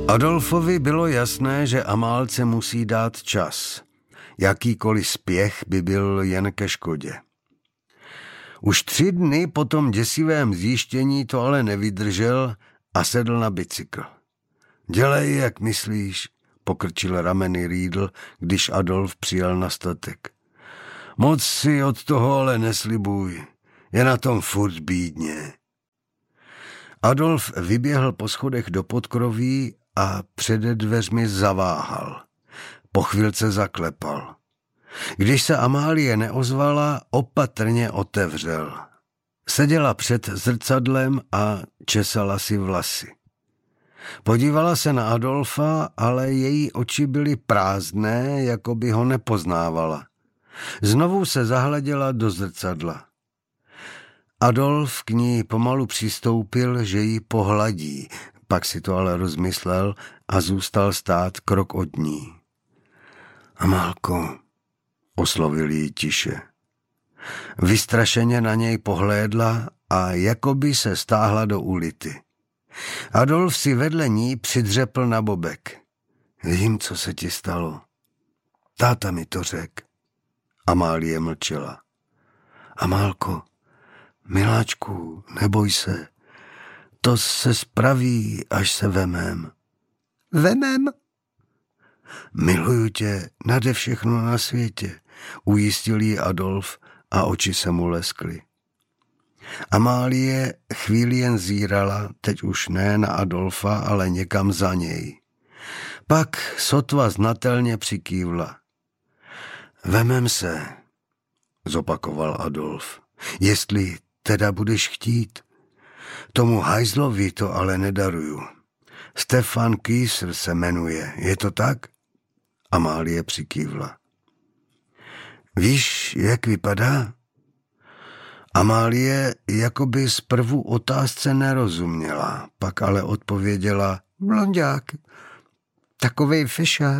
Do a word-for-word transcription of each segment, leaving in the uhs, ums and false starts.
Adolfovi bylo jasné, že Amálce musí dát čas. Jakýkoliv spěch by byl jen ke škodě. Už tři dny po tom děsivém zjištění to ale nevydržel a sedl na bicykl. Dělej, jak myslíš, pokrčil rameny Riedl, když Adolf přijel na statek. Moc si od toho ale neslibuj, je na tom furt bídně. Adolf vyběhl po schodech do podkroví a před dveřmi zaváhal. Po chvilce zaklepal. Když se Amálie neozvala, opatrně otevřel. Seděla před zrcadlem a česala si vlasy. Podívala se na Adolfa, ale její oči byly prázdné, jako by ho nepoznávala. Znovu se zahleděla do zrcadla. Adolf k ní pomalu přistoupil, že ji pohladí, pak si to ale rozmyslel a zůstal stát krok od ní. Amálko, oslovil ji tiše. Vystrašeně na něj pohlédla a jakoby se stáhla do ulity. Adolf si vedle ní přidřepl na bobek. Vím, co se ti stalo. Táta mi to řek. Amálie mlčela. Amálko, miláčku, neboj se. To se spraví, až se vemem. Vemem? Miluju tě nade všechno na světě, ujistil jí Adolf a oči se mu leskly. Amálie chvíli jen zírala, teď už ne na Adolfa, ale někam za něj. Pak sotva znatelně přikývla. Vemem se, zopakoval Adolf, jestli teda budeš chtít. Tomu hajzlovi to ale nedaruju. Stefan Kýsr se jmenuje, je to tak? Amálie přikývla. Víš, jak vypadá? Amálie jakoby zprvu otázce nerozuměla, pak ale odpověděla blonďák, takovej fešák.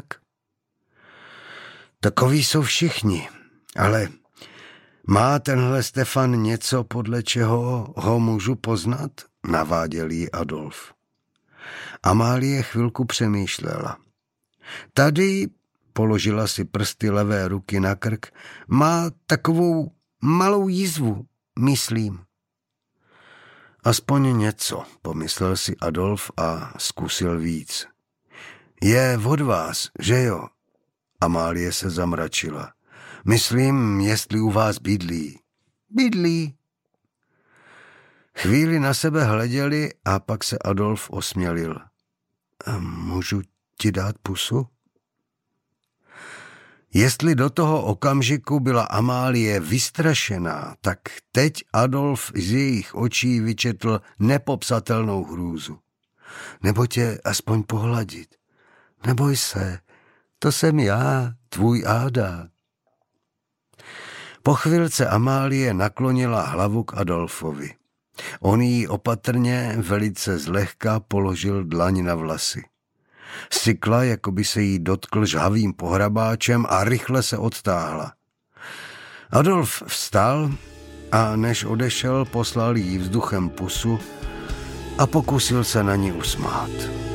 Takoví jsou všichni, ale má tenhle Stefan něco, podle čeho ho můžu poznat? Naváděl jí Adolf. Amálie chvilku přemýšlela. Tady, položila si prsty levé ruky na krk, má takovou malou jizvu, myslím. Aspoň něco, pomyslel si Adolf a zkusil víc. Je od vás, že jo? Amálie se zamračila. Myslím, jestli u vás bydlí. Bydlí. Chvíli na sebe hleděli a pak se Adolf osmělil. Můžu ti dát pusu? Jestli do toho okamžiku byla Amálie vystrašená, tak teď Adolf z jejich očí vyčetl nepopsatelnou hrůzu. Nebo tě aspoň pohladit. Neboj se, to jsem já, tvůj Áda. Po chvilce Amálie naklonila hlavu k Adolfovi. On jí opatrně, velice zlehka položil dlaň na vlasy. Sykla, jako by se jí dotkl žhavým pohrabáčem a rychle se odtáhla. Adolf vstal a než odešel, poslal jí vzduchem pusu a pokusil se na ní usmát.